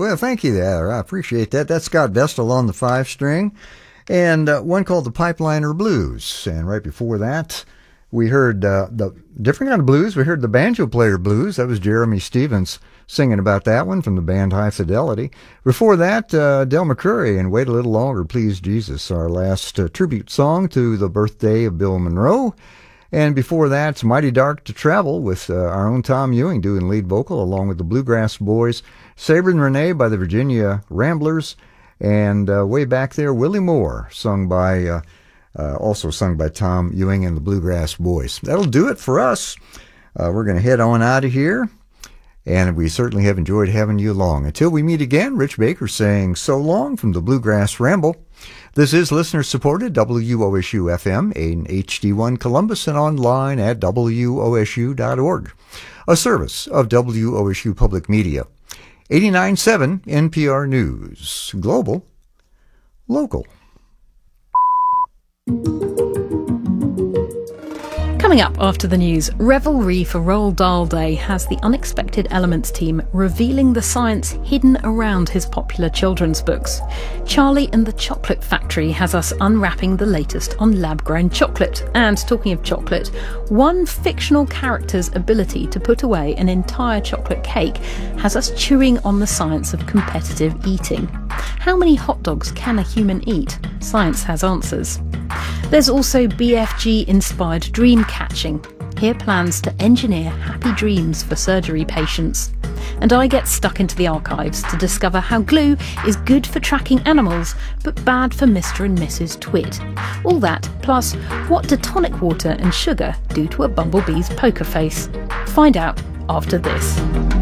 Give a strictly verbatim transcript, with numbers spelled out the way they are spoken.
Well, thank you there. I appreciate that. That's Scott Vestal on the five string, and uh, one called the Pipeliner Blues. And right before that, we heard uh, the different kind of blues. We heard the Banjo Player Blues. That was Jeremy Stevens singing about that one from the band High Fidelity. Before that, uh, Del McCoury and Wait a Little Longer, Please Jesus, our last uh, tribute song to the birthday of Bill Monroe. And before that, it's Mighty Dark to Travel with uh, our own Tom Ewing doing lead vocal along with the Bluegrass Boys. Sabre and Renee by the Virginia Ramblers. And uh, way back there, Willie Moore, sung by, uh, uh, also sung by Tom Ewing and the Bluegrass Boys. That'll do it for us. Uh, we're going to head on out of here. And we certainly have enjoyed having you along. Until we meet again, Rich Baker saying so long from the Bluegrass Ramble. This is listener-supported W O S U F M in H D one Columbus and online at W O S U dot org. A service of W O S U Public Media. eighty-nine point seven N P R News. Global. Local. Coming up after the news, Revelry for Roald Dahl Day has the Unexpected Elements team revealing the science hidden around his popular children's books. Charlie and the Chocolate Factory has us unwrapping the latest on lab-grown chocolate. And talking of chocolate, one fictional character's ability to put away an entire chocolate cake has us chewing on the science of competitive eating. How many hot dogs can a human eat? Science has answers. There's also B F G-inspired dream catching. Here plans to engineer happy dreams for surgery patients. And I get stuck into the archives to discover how glue is good for tracking animals, but bad for Mister and Missus Twit. All that, plus what do tonic water and sugar do to a bumblebee's poker face? Find out after this.